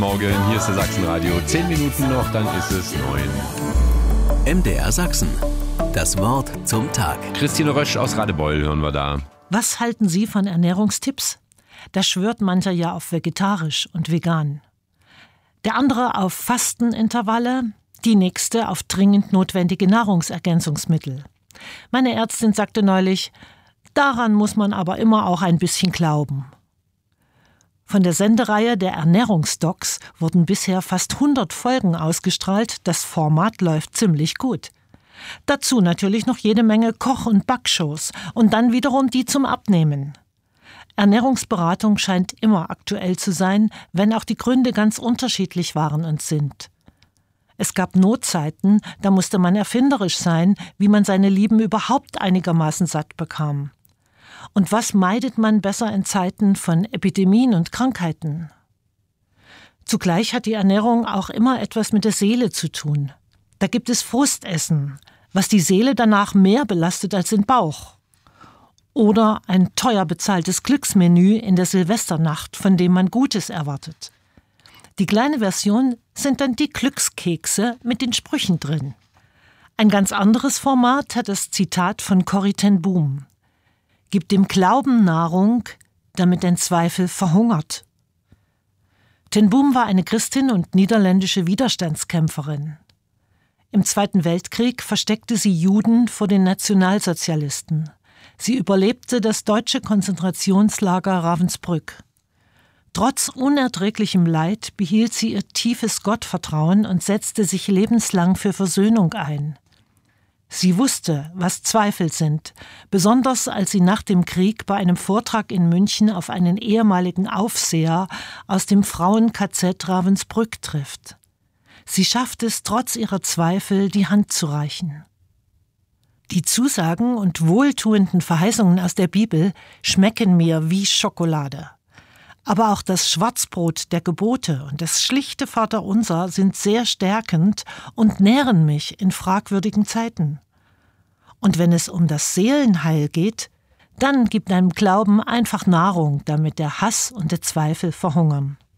Morgen, hier ist der Sachsenradio. 10 Minuten noch, dann ist es 9. MDR Sachsen. Das Wort zum Tag. Christine Rösch aus Radebeul hören wir da. Was halten Sie von Ernährungstipps? Da schwört mancher ja auf vegetarisch und vegan. Der andere auf Fastenintervalle, die nächste auf dringend notwendige Nahrungsergänzungsmittel. Meine Ärztin sagte neulich, daran muss man aber immer auch ein bisschen glauben. Von der Sendereihe der Ernährungsdocs wurden bisher fast 100 Folgen ausgestrahlt. Das Format läuft ziemlich gut. Dazu natürlich noch jede Menge Koch- und Backshows und dann wiederum die zum Abnehmen. Ernährungsberatung scheint immer aktuell zu sein, wenn auch die Gründe ganz unterschiedlich waren und sind. Es gab Notzeiten, da musste man erfinderisch sein, wie man seine Lieben überhaupt einigermaßen satt bekam. Und was meidet man besser in Zeiten von Epidemien und Krankheiten? Zugleich hat die Ernährung auch immer etwas mit der Seele zu tun. Da gibt es Frustessen, was die Seele danach mehr belastet als den Bauch. Oder ein teuer bezahltes Glücksmenü in der Silvesternacht, von dem man Gutes erwartet. Die kleine Version sind dann die Glückskekse mit den Sprüchen drin. Ein ganz anderes Format hat das Zitat von Corrie ten Boom. Gib dem Glauben Nahrung, damit dein Zweifel verhungert. Ten Boom war eine Christin und niederländische Widerstandskämpferin. Im Zweiten Weltkrieg versteckte sie Juden vor den Nationalsozialisten. Sie überlebte das deutsche Konzentrationslager Ravensbrück. Trotz unerträglichem Leid behielt sie ihr tiefes Gottvertrauen und setzte sich lebenslang für Versöhnung ein. Sie wusste, was Zweifel sind, besonders als sie nach dem Krieg bei einem Vortrag in München auf einen ehemaligen Aufseher aus dem Frauen-KZ Ravensbrück trifft. Sie schafft es, trotz ihrer Zweifel die Hand zu reichen. Die Zusagen und wohltuenden Verheißungen aus der Bibel schmecken mir wie Schokolade. Aber auch das Schwarzbrot der Gebote und das schlichte Vaterunser sind sehr stärkend und nähren mich in fragwürdigen Zeiten. Und wenn es um das Seelenheil geht, dann gibt einem Glauben einfach Nahrung, damit der Hass und der Zweifel verhungern.